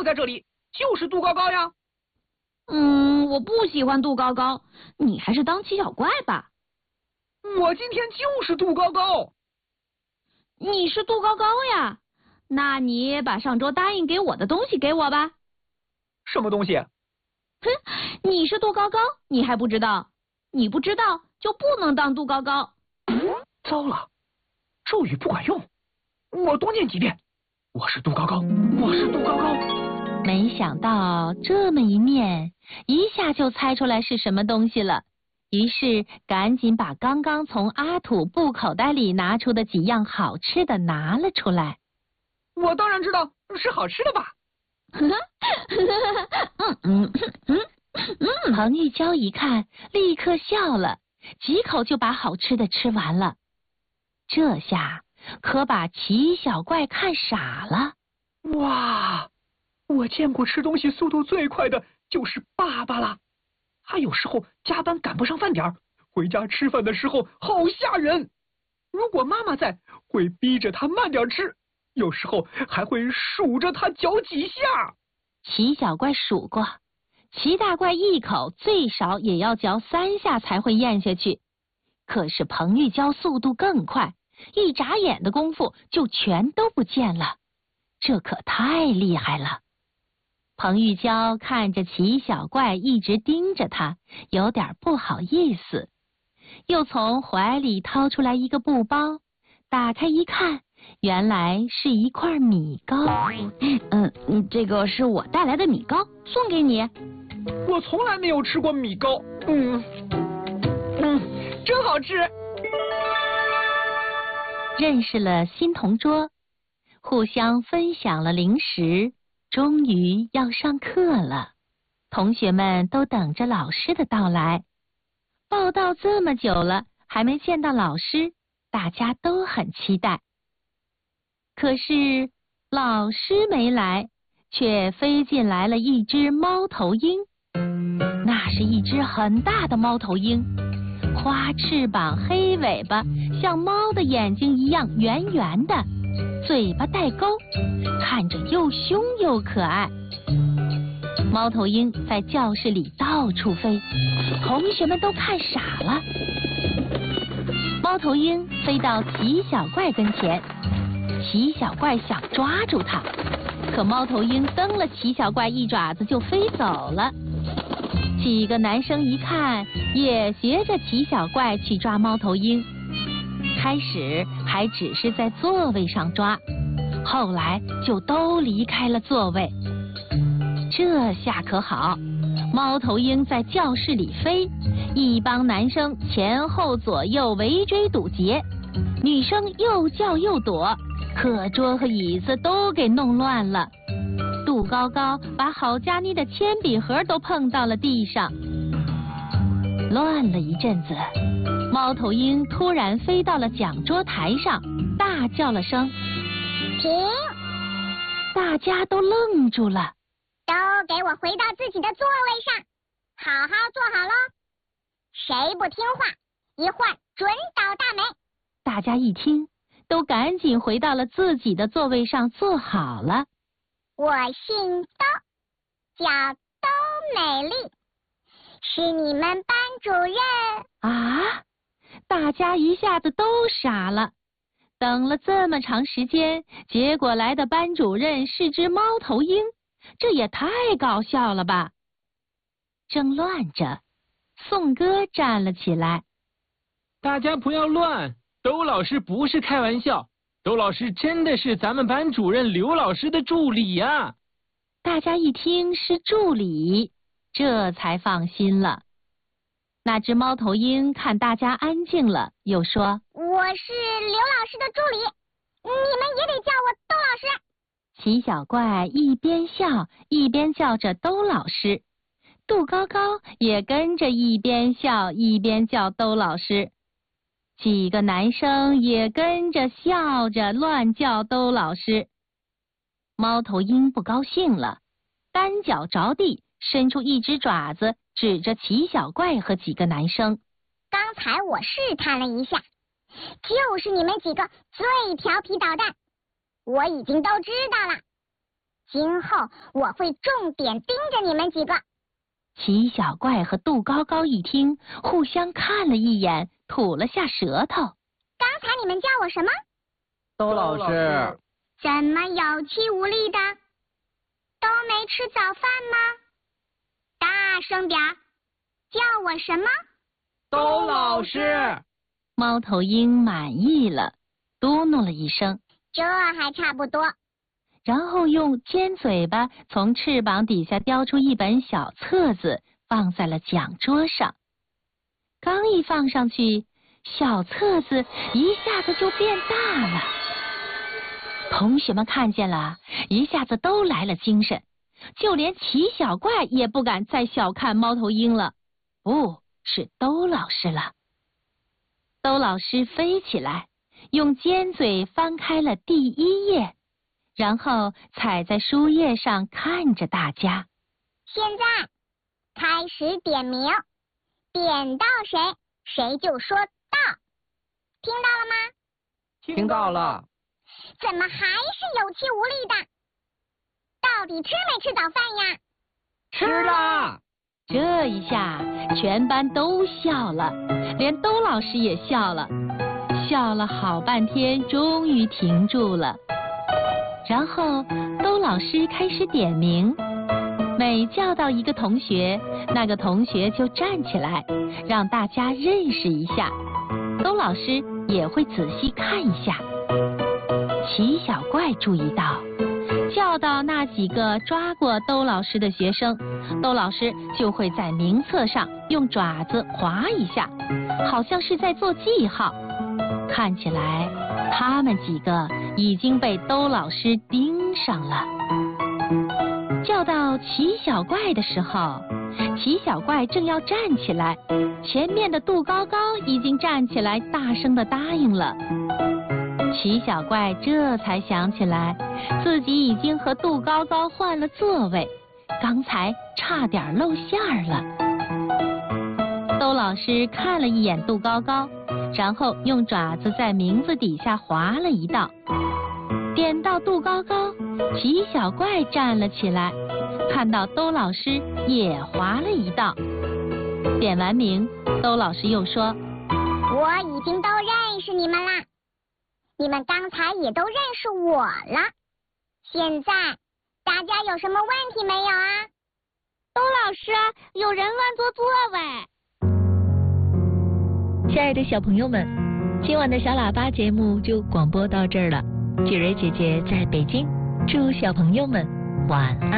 在这里，就是杜高高呀。 我不喜欢杜高高，你还是当奇小怪吧。 我今天就是杜高高。 你是杜高高呀？那你把上周答应给我的东西给我吧。 什么东西？ 哼，你是杜高高，你还不知道？你不知道就不能当杜高高。 糟了，咒语不管用，我多念几遍。我是杜高高，我是杜高高。 没想到这么一念，一下就猜出来是什么东西了。于是赶紧把刚刚从阿土布口袋里拿出的几样好吃的拿了出来。 我当然知道是好吃的吧。 彭玉娇一看，立刻笑了，几口就把好吃的吃完了。这下可把奇小怪看傻了。 哇，我见过吃东西速度最快的就是爸爸了。他有时候加班赶不上饭点儿，回家吃饭的时候好吓人。如果妈妈在，会逼着他慢点吃，有时候还会数着他嚼几下。 奇小怪数过，奇大怪一口最少也要嚼3下才会咽下去。可是彭玉娇速度更快，一眨眼的功夫就全都不见了，这可太厉害了。彭玉娇看着奇小怪一直盯着他，有点不好意思，又从怀里掏出来一个布包，打开一看，原来是一块米糕。 这个是我带来的米糕，送给你。 我从来没有吃过米糕，真好吃。 认识了新同桌，互相分享了零食，终于要上课了。同学们都等着老师的到来。报到这么久了，还没见到老师，大家都很期待。可是老师没来，却飞进来了一只猫头鹰。那是一只很大的猫头鹰，花翅膀黑尾巴，像猫的眼睛一样圆圆的，嘴巴带钩，看着又凶又可爱。猫头鹰在教室里到处飞，同学们都看傻了。猫头鹰飞到奇小怪跟前，奇小怪想抓住它，可猫头鹰蹬了奇小怪一爪子就飞走了。几个男生一看，也学着奇小怪去抓猫头鹰。开始还只是在座位上抓，后来就都离开了座位。这下可好，猫头鹰在教室里飞，一帮男生前后左右围追堵截，女生又叫又躲，课桌和椅子都给弄乱了。杜高高把好佳妮的铅笔盒都碰到了地上。乱了一阵子，猫头鹰突然飞到了讲桌台上，大叫了声停！ 大家都愣住了。 都给我回到自己的座位上，好好坐好喽！谁不听话，一会儿准倒大霉！ 大家一听，都赶紧回到了自己的座位上坐好了。 我姓兜，叫兜美丽，是你们班主任。 啊！大家一下子都傻了。等了这么长时间，结果来的班主任是只猫头鹰，这也太搞笑了吧！正乱着，宋哥站了起来。 大家不要乱，兜老师不是开玩笑，兜老师真的是咱们班主任刘老师的助理呀。 大家一听是助理，这才放心了。那只猫头鹰看大家安静了，又说： 我是刘老师的助理，你们也得叫我兜老师。 奇小怪一边笑一边叫着兜老师，杜高高也跟着一边笑一边叫兜老师，几个男生也跟着笑着乱叫兜老师。猫头鹰不高兴了，单脚着地，伸出一只爪子，指着奇小怪和几个男生。 刚才我试探了一下，就是你们几个最调皮捣蛋，我已经都知道了。 今后我会重点盯着你们几个。 齐小怪和杜高高一听，互相看了一眼，吐了下舌头。 刚才你们叫我什么？ 兜老师。 怎么有气无力的？都没吃早饭吗？大声点儿，叫我什么？ 兜老师。 猫头鹰满意了，嘟哝了一声， 这还差不多。 然后用尖嘴巴从翅膀底下叼出一本小册子，放在了讲桌上。刚一放上去，小册子一下子就变大了。同学们看见了，一下子都来了精神，就连齐小怪也不敢再小看猫头鹰了，不是兜老师了。兜老师飞起来，用尖嘴翻开了第1页，然后踩在书页上看着大家。 现在开始点名，点到谁，谁就说到。听到了吗？ 听到了。 怎么还是有气无力的？到底吃没吃早饭呀？ 吃了。 这一下全班都笑了，连兜老师也笑了，笑了好半天，终于停住了。然后兜老师开始点名，每叫到一个同学，那个同学就站起来，让大家认识一下。兜老师也会仔细看一下。齐小怪注意到，叫到那几个抓过兜老师的学生，兜老师就会在名册上用爪子划一下，好像是在做记号。看起来他们几个已经被兜老师盯上了。叫到齐小怪的时候，齐小怪正要站起来，前面的杜高高已经站起来，大声地答应了。齐小怪这才想起来，自己已经和杜高高换了座位，刚才差点露馅儿了。兜老师看了一眼杜高高，然后用爪子在名字底下划了一道。点到杜高高，齐小怪站了起来，看到兜老师也划了一道。点完名，兜老师又说： 我已经都认识你们啦，你们刚才也都认识我了。现在大家有什么问题没有啊？ 兜老师，有人乱坐座位。 亲爱的小朋友们，今晚的小喇叭节目就广播到这儿了。雪蕊姐姐在北京，祝小朋友们晚安。